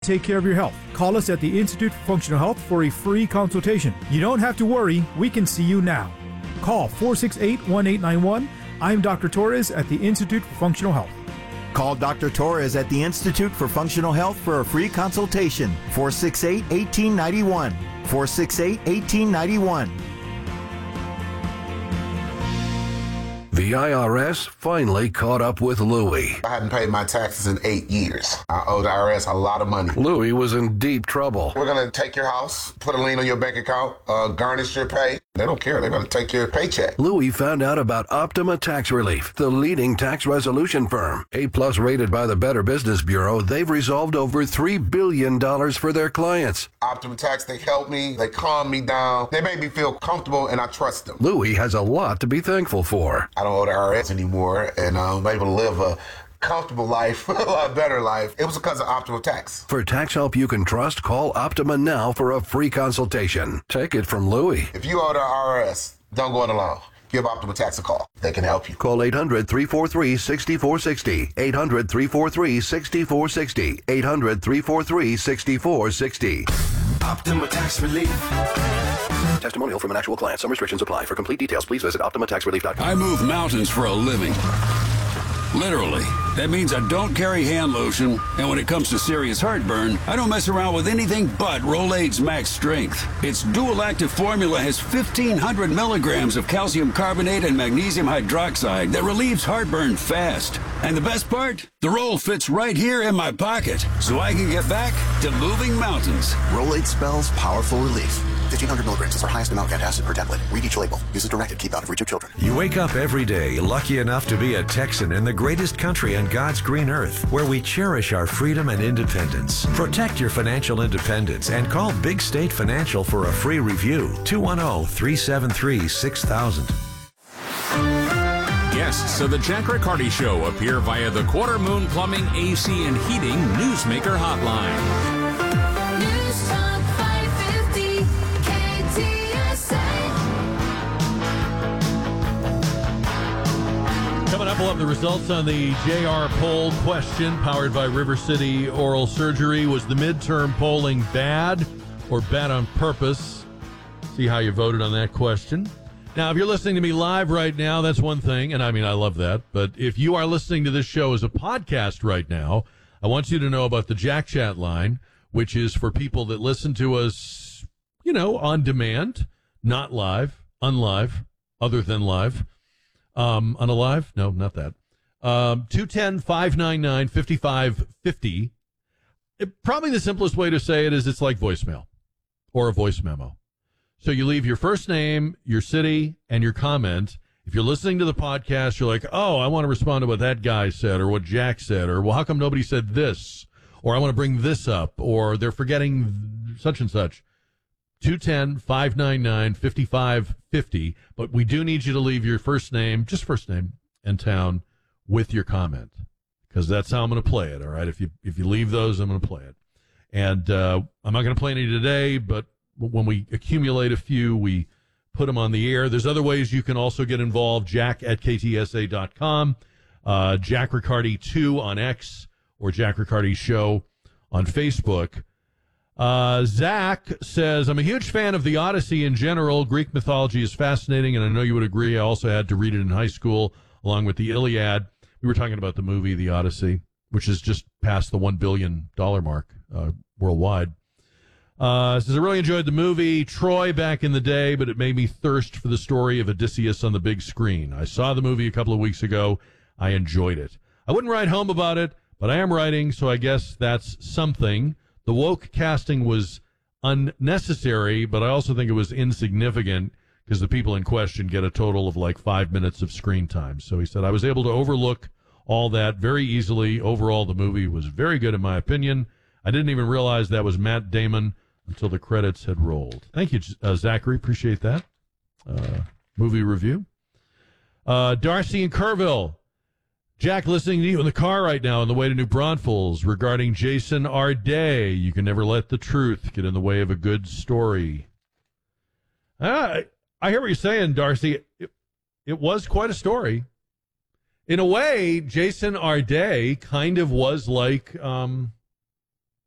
take care of your health. Call us at the Institute for Functional Health for a free consultation. You don't have to worry. We can see you now. Call 468-1891. I'm Dr. Torres at the Institute for Functional Health. Call Dr. Torres at the Institute for Functional Health for a free consultation. 468-1891. 468-1891. The IRS finally caught up with Louie. I hadn't paid my taxes in 8 years. I owe the IRS a lot of money. Louie was in deep trouble. We're going to take your house, put a lien on your bank account, garnish your pay. They don't care. They're going to take your paycheck. Louie found out about Optima Tax Relief, the leading tax resolution firm. A-plus rated by the Better Business Bureau, they've resolved over $3 billion for their clients. Optima Tax, they help me. They calm me down. They make me feel comfortable, and I trust them. Louie has a lot to be thankful for. I don't owe the IRS anymore, and I'm able to live a comfortable life, a lot better life. It was because of Optima Tax. For tax help you can trust, call Optima now for a free consultation. Take it from Louie. If you owe the IRS, don't go it alone. Give Optima Tax a call. They can help you. Call 800-343-6460. 800-343-6460. 800-343-6460. Optima Tax Relief. Testimonial from an actual client. Some restrictions apply. For complete details, please visit OptimaTaxRelief.com. I move mountains for a living. Literally. That means I don't carry hand lotion, and when it comes to serious heartburn, I don't mess around with anything but Rolaids Max Strength. Its dual-active formula has 1,500 milligrams of calcium carbonate and magnesium hydroxide that relieves heartburn fast. And the best part? The roll fits right here in my pocket, so I can get back to moving mountains. Rolaids spells powerful relief. 1,500 milligrams is our highest amount of antacid per tablet. Read each label. Use as directed. Keep out of reach of children. You wake up every day lucky enough to be a Texan in the greatest country on God's green earth, where we cherish our freedom and independence. Protect your financial independence and call Big State Financial for a free review. 210-373-6000. Guests of the Jack Riccardi Show appear via the Quarter Moon Plumbing, AC, and Heating Newsmaker Hotline. News Talk 550 KTSA. Coming up, we'll have the results on the JR poll question powered by River City Oral Surgery. Was the midterm polling bad or bad on purpose? See how you voted on that question. Now, if you're listening to me live right now, that's one thing, and I mean, I love that. But if you are listening to this show as a podcast right now, I want you to know about the Jack Chat line, which is for people that listen to us, you know, on demand, not live, unlive, other than live. Unalive? No, not that. 210-599-5550. Probably the simplest way to say it is it's like voicemail or a voice memo. So you leave your first name, your city, and your comment. If you're listening to the podcast, you're like, oh, I want to respond to what that guy said or what Jack said, or well, how come nobody said this? Or I want to bring this up, or they're forgetting such and such. 210-599-5550. But we do need you to leave your first name, just first name and town with your comment, because that's how I'm going to play it. All right. If you leave those, I'm going to play it. And I'm not going to play any today, but when we accumulate a few, we put them on the air. There's other ways you can also get involved. Jack@ktsa.com, Jack Riccardi 2 on X, or Jack Riccardi Show on Facebook. Zach says, I'm a huge fan of the Odyssey in general. Greek mythology is fascinating, and I know you would agree. I also had to read it in high school, along with the Iliad. We were talking about the movie, The Odyssey, which is just past the $1 billion mark worldwide. Says, I really enjoyed the movie Troy back in the day, but it made me thirst for the story of Odysseus on the big screen. I saw the movie a couple of weeks ago. I enjoyed it. I wouldn't write home about it, but I am writing, so I guess that's something. The woke casting was unnecessary, but I also think it was insignificant because the people in question get a total of like 5 minutes of screen time. So he said, I was able to overlook all that very easily. Overall, the movie was very good in my opinion. I didn't even realize that was Matt Damon until the credits had rolled. Thank you, Zachary. Appreciate that. Movie review. Darcy in Kerrville. Jack, listening to you in the car right now on the way to New Braunfels regarding Jason Arday. You can never let the truth get in the way of a good story. I hear what you're saying, Darcy. It was quite a story. In a way, Jason Arday kind of was like,